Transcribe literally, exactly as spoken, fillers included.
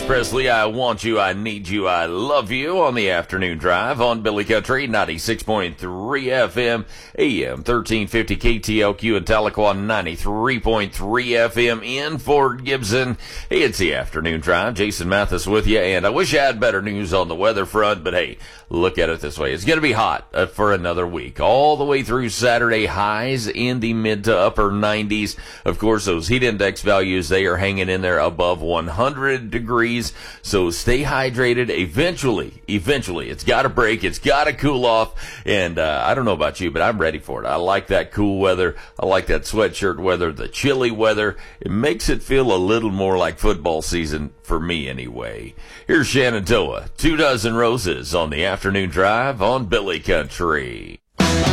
Presley, I want you, I need you, I love you on the afternoon drive on Billy Country, ninety-six point three F M, A M thirteen fifty K T L Q in Tahlequah, ninety-three point three F M in Fort Gibson. Hey, it's the afternoon drive. Jason Mathis with you, and I wish I had better news on the weather front, but hey, look at it this way. It's going to be hot uh, for another week, all the way through Saturday, highs in the mid to upper nineties. Of course, those heat index values, they are hanging in there above one hundred degrees, so stay hydrated. Eventually, eventually, it's got to break, it's got to cool off, and uh, I don't know about you, but I'm ready for it. I like that cool weather. I like that sweatshirt weather, the chilly weather. It makes it feel a little more like football season for me anyway. Here's Shenandoah, Two Dozen Roses on the afternoon drive on Billy Country.